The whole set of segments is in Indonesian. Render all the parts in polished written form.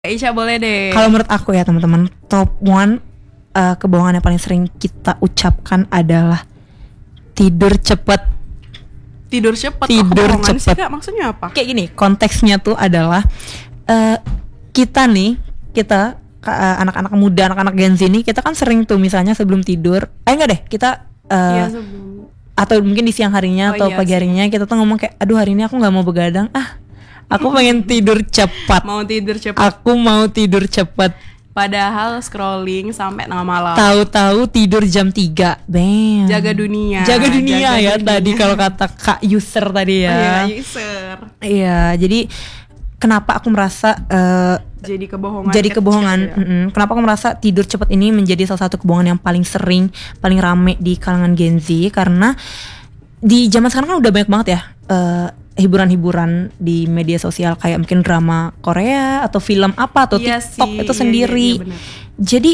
Aisyah boleh deh. Kalau menurut aku ya teman-teman, top one kebohongan yang paling sering kita ucapkan adalah tidur cepat. Tidur cepat. Tidur Kebohongan sih, cepat. Kak, maksudnya apa? Kayak gini, konteksnya tuh adalah kita anak-anak muda, anak-anak Gen Z nih, kita kan sering tuh misalnya sebelum tidur, enggak deh, kita Iya sebelum. atau mungkin di siang harinya atau iya pagi harinya kita tuh ngomong kayak, aduh hari ini aku nggak mau begadang, aku pengen tidur cepat. Mau tidur cepat. Aku mau tidur cepat. Padahal scrolling sampai tengah malam. Tahu-tahu tidur jam 3. Bam. Jaga dunia. Jaga dunia ya dunia. tadi kalau kata Kak user tadi ya. Iya, user. Iya, jadi kenapa aku merasa Jadi kebohongan. jadi kecil kebohongan. ya. Kenapa aku merasa tidur cepat ini menjadi salah satu kebohongan yang paling sering, paling rame di kalangan Gen Z, karena di zaman sekarang kan udah banyak banget ya hiburan-hiburan di media sosial kayak mungkin drama Korea atau film apa atau Iya TikTok sih, itu iya, sendiri. iya, benar. Jadi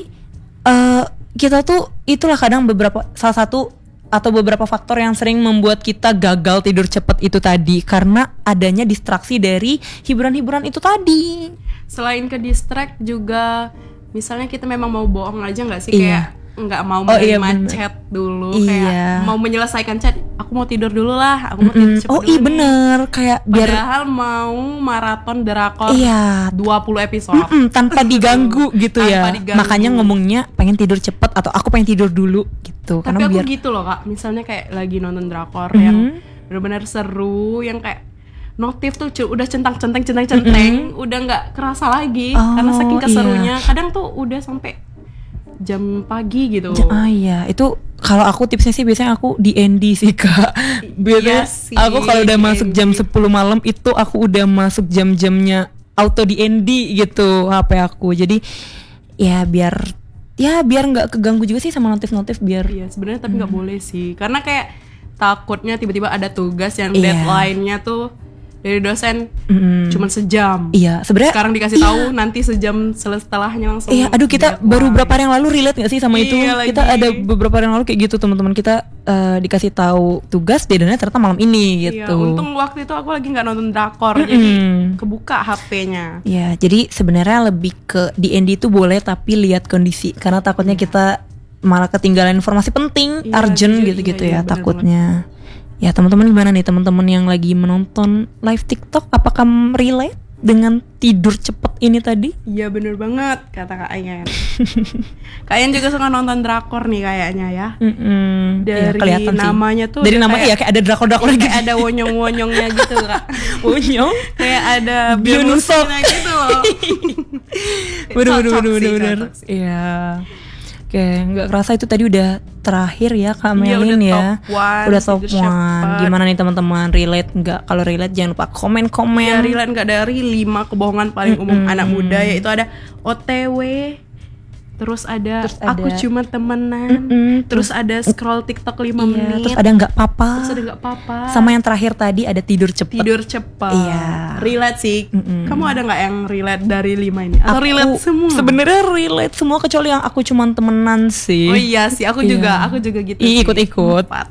kita tuh itulah kadang salah satu atau beberapa faktor yang sering membuat kita gagal tidur cepat itu tadi, karena adanya distraksi dari hiburan-hiburan itu tadi. Selain ke distract juga, misalnya kita memang mau bohong aja nggak sih, Iya. kayak nggak mau iya, menerima bener. chat dulu, Iya. kayak mau menyelesaikan chat, aku mau tidur dulu lah, aku mau tidur cepat Oh dulu iya nih. bener, kayak biar Padahal mau maraton drakor iya 20 episode. tanpa diganggu gitu Tanpa ya. diganggu. Makanya ngomongnya pengen tidur cepet atau aku pengen tidur dulu gitu. Tapi Karena aku biar gitu loh Kak, misalnya kayak lagi nonton drakor yang benar-benar seru, yang kayak notif tuh udah centang-centeng, udah nggak kerasa lagi karena saking keserunya. Kadang tuh udah sampai jam pagi gitu. iya, itu kalau aku tipsnya sih biasanya aku di DND sih Kak. Biasanya sih, aku kalau udah masuk jam DND. 10 malam itu aku udah masuk jam-jamnya auto DND gitu HP aku. Jadi ya biar nggak keganggu juga sih sama notif-notif biar. Iya sebenarnya tapi nggak boleh sih, karena kayak takutnya tiba-tiba ada tugas yang Iya. deadline-nya tuh dari dosen cuman sejam. Iya, sebenarnya Sekarang dikasih tahu nanti sejam setelahnya langsung. iya, aduh kita deadline. baru berapa hari yang lalu relate gak sih sama itu? Iya, Kita lagi. ada beberapa hari yang lalu kayak gitu teman-teman kita dikasih tahu tugas deadline-nya ternyata malam ini Iya, gitu. untung waktu itu aku lagi nggak nonton drakor, jadi kebuka HP-nya. Ya, jadi sebenarnya lebih ke DND itu boleh tapi lihat kondisi, karena takutnya kita malah ketinggalan informasi penting, Iya, urgent jujur, gitu-gitu iya, ya bener takutnya. Ya teman-teman gimana nih teman-teman yang lagi menonton live TikTok, apakah relate dengan tidur cepet ini tadi? Iya bener banget kata Kak Ayan. Kak Ayan juga suka nonton drakor nih kayaknya ya. Ya, Dari kelihatan sih. namanya tuh Dari udah namanya ya kayak ada drakor-drakor gitu. kayak ada wonyong-wonyongnya gitu Kak. Wonyong. Kayak ada Bionusok. bionusoknya gitu loh. Cocok sih, Bener. cocok sih. Iya. Oke, nggak kerasa itu tadi udah terakhir ya Kak Iya, Melin udah ya. top one, Udah top tidur one. cepat. Gimana nih teman-teman, relate nggak? Kalau relate jangan lupa komen-komen. Ya relate nggak dari 5 kebohongan paling umum anak muda, yaitu ada OTW, terus ada aku cuma temenan, terus ada scroll TikTok 5 Iya, menit, terus ada nggak apa-apa. terus ada nggak apa-apa, Sama yang terakhir tadi ada tidur cepet. tidur cepat. Iya. Relate sih. Kamu ada nggak yang relate dari 5 ini? Atau relate semua? Sebenarnya relate semua kecuali yang aku cuma temenan sih. Oh iya sih, aku juga gitu. Ih, sih. ikut-ikut. 4.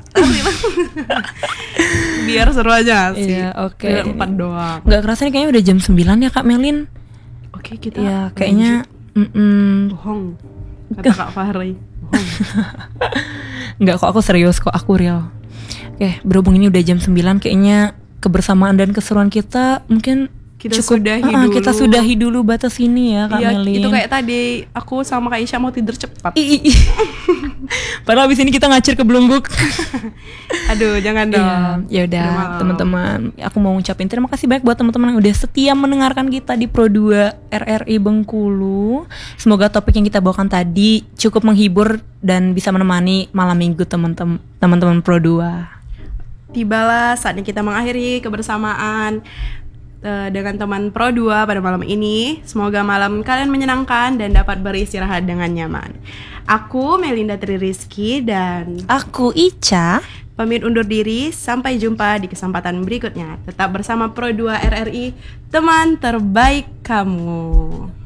Biar seru aja sih. Iya, oke. Relate 4 doang. Nggak kerasa nih kayaknya udah jam 9 ya Kak Melin. Oke, kita Iya, kayaknya bohong. Kata Kak Fahri. Bohong. Nggak kok, aku serius kok, aku real. Oke, berhubung ini udah jam 9, kayaknya kebersamaan dan keseruan kita mungkin Kita cukup. sudahi dulu. Kita sudahi dulu batas ini ya Kak Iya, Melin. itu kayak tadi aku sama Kak Isya mau tidur cepat. Ih. Padahal abis ini kita ngacir ke Belungguk. Aduh, jangan dong. Ya udah malam. teman-teman, aku mau ngucapin terima kasih banyak buat teman-teman yang udah setia mendengarkan kita di Pro 2 RRI Bengkulu. Semoga topik yang kita bawakan tadi cukup menghibur dan bisa menemani malam minggu teman-teman Pro 2. Tibalah saatnya kita mengakhiri kebersamaan dengan teman Pro 2 pada malam ini. Semoga malam kalian menyenangkan dan dapat beristirahat dengan nyaman. Aku Melinda Tri Rizky dan Aku Ica. pamit undur diri. Sampai jumpa di kesempatan berikutnya. Tetap bersama Pro 2 RRI, teman terbaik kamu.